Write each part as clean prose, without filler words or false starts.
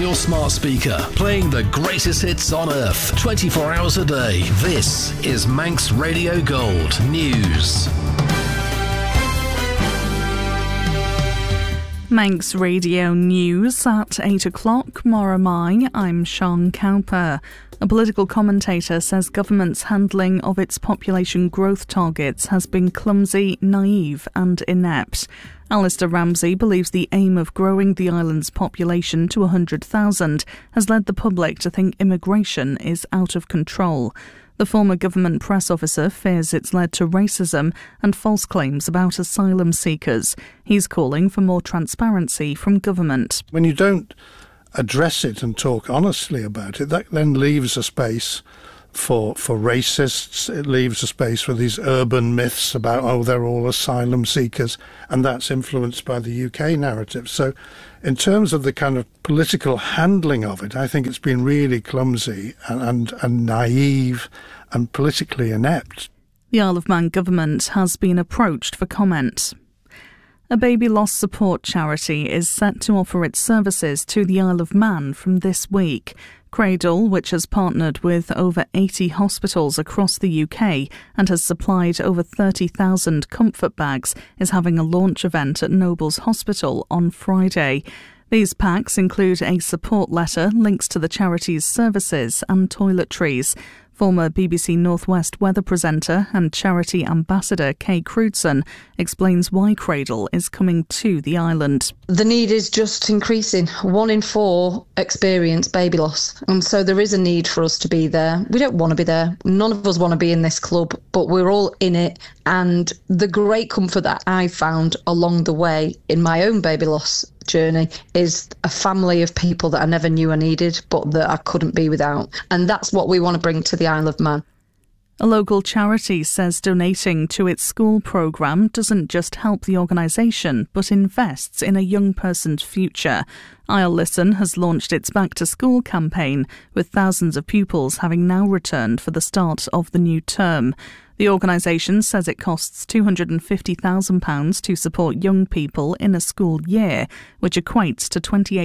your smart speaker, playing the greatest hits on earth, 24 hours a day. This is Manx Radio Gold News. Manx Radio News at 8 o'clock. Moramai, I'm Sean Cowper. A political commentator says government's handling of its population growth targets has been clumsy, naive and inept. Alistair Ramsey believes the aim of growing the island's population to 100,000 has led the public to think immigration is out of control. The former government press officer fears it's led to racism and false claims about asylum seekers. He's calling for more transparency from government. When you don't address it and talk honestly about it, that then leaves a space for racists. It leaves a space for these urban myths about, oh, they're all asylum seekers, and that's influenced by the UK narrative. So in terms of the kind of political handling of it, I think it's been really clumsy and naive and politically inept. The Isle of Man government has been approached for comment. A baby loss support charity is set to offer its services to the Isle of Man from this week. Cradle, which has partnered with over 80 hospitals across the UK and has supplied over 30,000 comfort bags, is having a launch event at Nobles Hospital on Friday. These packs include a support letter, links to the charity's services and toiletries. Former BBC North West weather presenter and charity ambassador Kay Crewdson explains why Cradle is coming to the island. The need is just increasing. 1 in 4 experience baby loss. And so there is a need for us to be there. We don't want to be there. None of us want to be in this club, but we're all in it. And the great comfort that I found along the way in my own baby loss journey is a family of people that I never knew I needed, but that I couldn't be without. And that's what we want to bring to the Isle of Man. A local charity says donating to its school programme doesn't just help the organisation, but invests in a young person's future. Isle Listen has launched its Back to School campaign, with thousands of pupils having now returned for the start of the new term. The organisation says it costs £250,000 to support young people in a school year, which equates to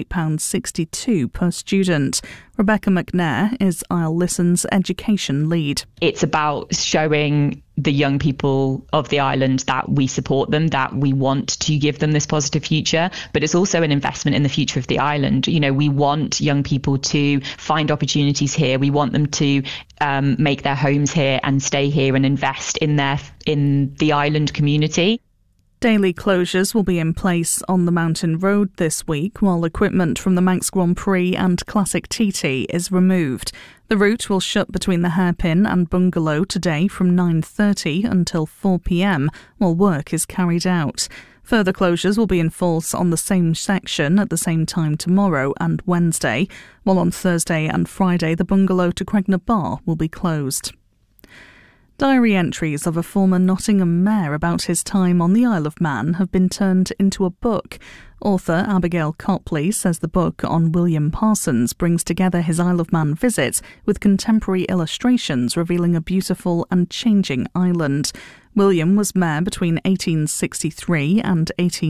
£28.62 per student. Rebecca McNair is Isle Listen's education lead. It's about showing the young people of the island that we support them, that we want to give them this positive future, but it's also an investment in the future of the island. You know, we want young people to find opportunities here. We want them to make their homes here and stay here and invest in the island community. Daily closures will be in place on the Mountain Road this week, while equipment from the Manx Grand Prix and Classic TT is removed. The route will shut between the Hairpin and Bungalow today from 9:30 until 4 p.m, while work is carried out. Further closures will be in force on the same section at the same time tomorrow and Wednesday, while on Thursday and Friday the Bungalow to Cregner Bar will be closed. Diary entries of a former Nottingham mayor about his time on the Isle of Man have been turned into a book. Author Abigail Copley says the book on William Parsons brings together his Isle of Man visits with contemporary illustrations revealing a beautiful and changing island. William was mayor between 1863 and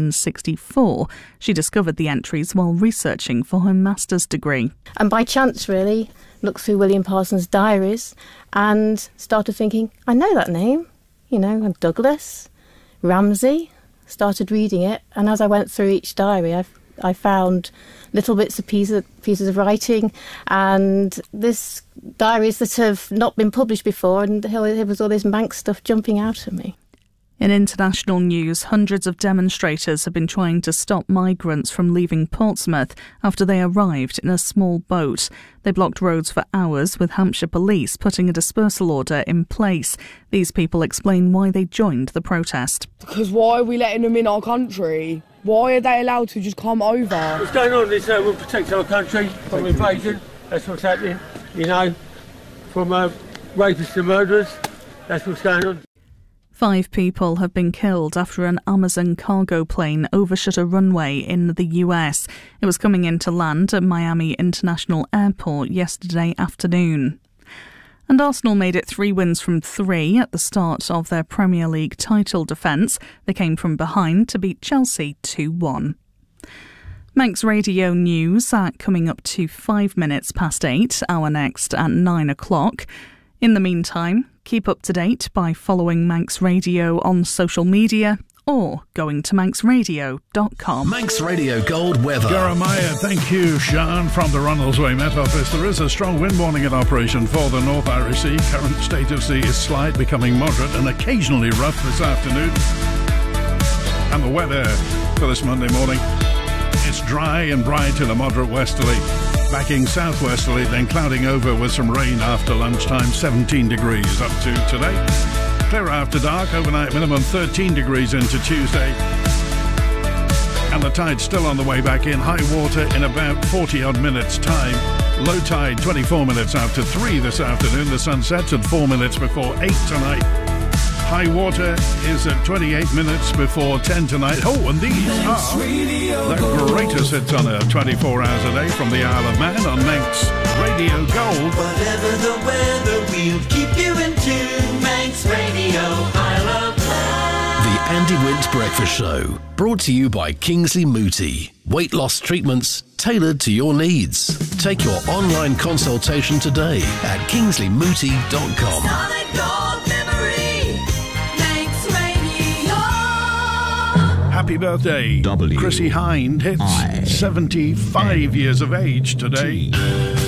1864. She discovered the entries while researching for her master's degree. And by chance, really, looked through William Parsons' diaries and started thinking, I know that name. You know, Douglas, Ramsey. Started reading it, and as I went through each diary, I found little bits of pieces of writing, and this diaries that have not been published before, and there was all this Manx stuff jumping out at me. In international news, hundreds of demonstrators have been trying to stop migrants from leaving Portsmouth after they arrived in a small boat. They blocked roads for hours, with Hampshire Police putting a dispersal order in place. These people explain why they joined the protest. Because why are we letting them in our country? Why are they allowed to just come over? What's going on is we'll protect our country from invasion. That's what's happening, you know, from rapists and murderers. That's what's going on. 5 people have been killed after an Amazon cargo plane overshot a runway in the US. It was coming in to land at Miami International Airport yesterday afternoon. And Arsenal made it 3 wins from 3 at the start of their Premier League title defence. They came from behind to beat Chelsea 2-1. Manx Radio News are coming up to 5 minutes past 8, our next at 9 o'clock. In the meantime, keep up to date by following Manx Radio on social media or going to manxradio.com. Manx Radio Gold weather. Jeremiah, thank you, Sean, from the Ronaldsway Met Office. There is a strong wind warning in operation for the North Irish Sea. Current state of sea is slight, becoming moderate and occasionally rough this afternoon. And the weather for this Monday morning, it's dry and bright in a moderate westerly, backing southwesterly, then clouding over with some rain after lunchtime, 17 degrees up to today. Clear after dark, overnight minimum 13 degrees into Tuesday. And the tide's still on the way back in. High water in about 40-odd minutes' time. Low tide 24 minutes after 3 this afternoon. The sun sets at 4 minutes before 8 tonight. High water is at 28 minutes before 10 tonight. Oh, and these are the greatest hits on Earth, 24 hours a day from the Isle of Man on Manx Radio Gold. Whatever the weather, we'll keep you in tune. Manx Radio, Isle of Man. The Andy Wint Breakfast Show, brought to you by Kingsley Mooti. Weight loss treatments tailored to your needs. Take your online consultation today at kingsleymooti.com. Solid gold memory, Manx Radio. Happy birthday, Chrissy Hind hits 75 years of age today.